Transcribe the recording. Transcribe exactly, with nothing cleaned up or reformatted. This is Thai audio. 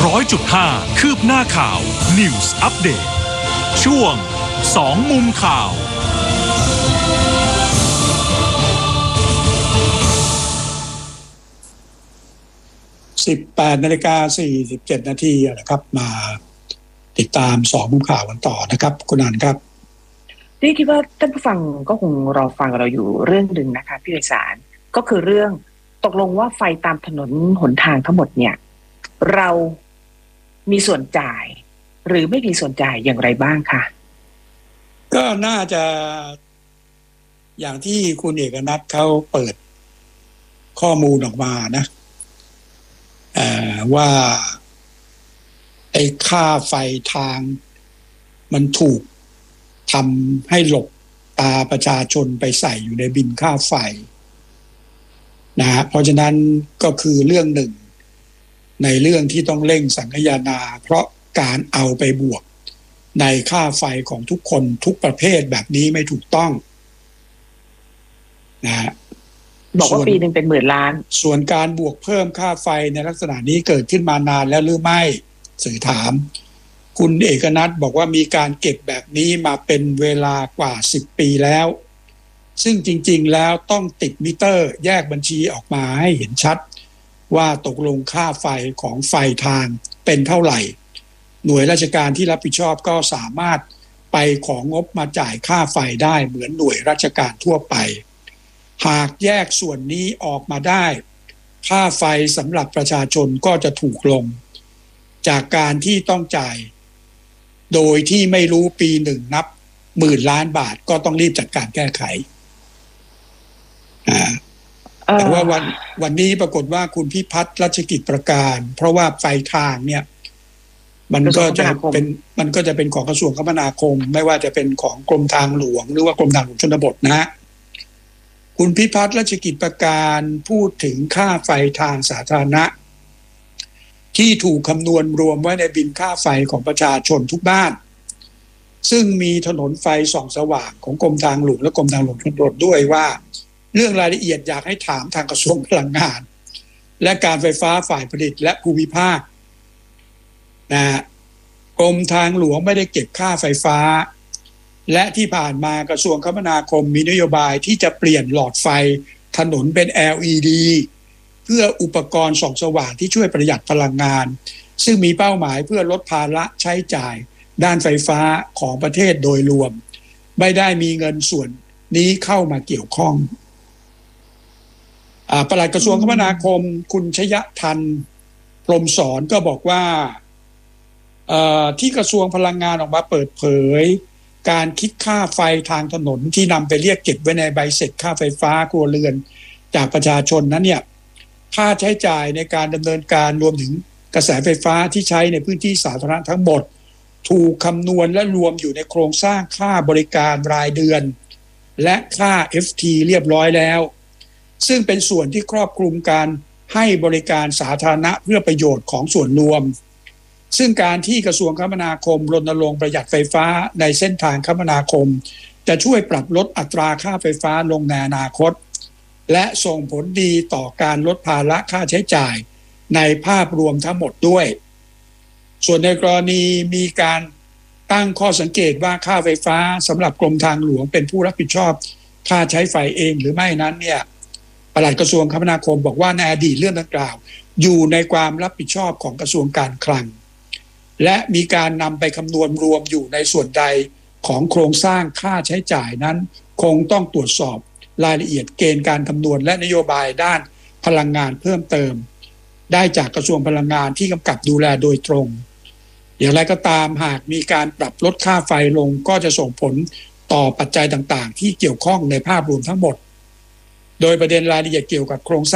ร้อยจุดห้าคืบหน้าข่าว News Update ช่วงสองมุมข่าวสิบแปดนาฬิกาสี่สิบเจ็ดนาทีนะครับมาติดตามสองมุมข่าวกันต่อนะครับคุณอันครับนี่คิดว่าท่านผู้ฟังก็คงรอฟังเราอยู่เรื่องหนึ่งนะคะพี่ไพศาลก็คือเรื่องตกลงว่าไฟตามถนนหนทางทั้งหมดเนี่ยเรามีส่วนจ่ายหรือไม่มีส่วนจ่ายอย่างไรบ้างคะก็น่าจะอย่างที่คุณเอกนัทเขาเปิดข้อมูลออกมานะว่าไอ้ค่าไฟทางมันถูกทำให้หลบตาประชาชนไปใส่อยู่ในบินค่าไฟนะฮะเพราะฉะนั้นก็คือเรื่องหนึ่งในเรื่องที่ต้องเร่งสังคายนาเพราะการเอาไปบวกในค่าไฟของทุกคนทุกประเภทแบบนี้ไม่ถูกต้องนะฮะบอกว่าปีหนึ่งเป็นหมื่นล้านส่วนการบวกเพิ่มค่าไฟในลักษณะนี้เกิดขึ้นมานานแล้วหรือไม่สื่อถามคุณเอกนัทบอกว่ามีการเก็บแบบนี้มาเป็นเวลากว่าสิบปีแล้วซึ่งจริงๆแล้วต้องติดมิเตอร์แยกบัญชีออกมาให้เห็นชัดว่าตกลงค่าไฟของไฟทางเป็นเท่าไหร่หน่วยราชการที่รับผิดชอบก็สามารถไปของงบมาจ่ายค่าไฟได้เหมือนหน่วยราชการทั่วไปหากแยกส่วนนี้ออกมาได้ค่าไฟสำหรับประชาชนก็จะถูกลงจากการที่ต้องจ่ายโดยที่ไม่รู้ปีหนึ่งนับหมื่นล้านบาทก็ต้องรีบจัดการแก้ไขอ่าแต่ว่าวันวันนี้ปรากฏว่าคุณพิพัฒน์รัชกิจประการเพราะว่าไฟทางเนี่ยมันก็จะเป็นมันก็จะเป็นของกระทรวงคมนาคมไม่ว่าจะเป็นของกรมทางหลวงหรือว่ากรมทางหลวงชนบทนะฮะคุณพิพัฒน์รัชกิจประการพูดถึงค่าไฟทางสาธารณะที่ถูกคำนวณรวมไว้ในบิลค่าไฟของประชาชนทุกบ้านซึ่งมีถนนไฟส่องสว่างของกรมทางหลวงและกรมทางหลวงชนบทด้วยว่าเรื่องรายละเอียดอยากให้ถามทางกระทรวงพลังงานและการไฟฟ้าฝ่ายผลิตและภูมิภาคนะกรมทางหลวงไม่ได้เก็บค่าไฟฟ้าและที่ผ่านมากระทรวงคมนาคมมีนโยบายที่จะเปลี่ยนหลอดไฟถนนเป็น แอล อี ดี เพื่ออุปกรณ์ส่องสว่างที่ช่วยประหยัดพลังงานซึ่งมีเป้าหมายเพื่อลดภาระใช้จ่ายด้านไฟฟ้าของประเทศโดยรวมไม่ได้มีเงินส่วนนี้เข้ามาเกี่ยวข้องอ่าปลัดกระทรวงคมนาคมคุณชยทันพรหมสอนก็บอกว่าเอ่อที่กระทรวงพลังงานออกมาเปิดเผยการคิดค่าไฟทางถนนที่นำไปเรียกเก็บไว้ในใบเสร็จค่าไฟฟ้าครัวเรือนจากประชาชนนั้นเนี่ยค่าใช้จ่ายในการดำเนินการรวมถึงกระแสไฟฟ้าที่ใช้ในพื้นที่สาธารณะทั้งหมดถูกคำนวณและรวมอยู่ในโครงสร้างค่าบริการรายเดือนและค่า เอฟ ที เรียบร้อยแล้วซึ่งเป็นส่วนที่ครอบคลุมการให้บริการสาธารณะเพื่อประโยชน์ของส่วนรวมซึ่งการที่กระทรวงคมนาคมรณรงค์ประหยัดไฟฟ้าในเส้นทางคมนาคมจะช่วยปรับลดอัตราค่าไฟฟ้าลงในอนาคตและส่งผลดีต่อการลดภาระค่าใช้จ่ายในภาพรวมทั้งหมดด้วยส่วนในกรณีมีการตั้งข้อสังเกตว่าค่าไฟฟ้าสำหรับกรมทางหลวงเป็นผู้รับผิดชอบค่าใช้ไฟเองหรือไม่นั้นเนี่ยปลัดกระทรวงคมนาคมบอกว่าในอดีตเรื่องดังกล่าวอยู่ในความรับผิดชอบของกระทรวงการคลังและมีการนำไปคำนวณรวมอยู่ในส่วนใดของโครงสร้างค่าใช้จ่ายนั้นคงต้องตรวจสอบรายละเอียดเกณฑ์การคำนวณและนโยบายด้านพลังงานเพิ่มเติมได้จากกระทรวงพลังงานที่กำกับดูแลโดยตรงอย่างไรก็ตามหากมีการปรับลดค่าไฟลงก็จะส่งผลต่อปัจจัยต่างๆที่เกี่ยวข้องในภาพรวมทั้งหมดโดยประเด็นรายละเอียดเกี่ยวกับโครงสร้าง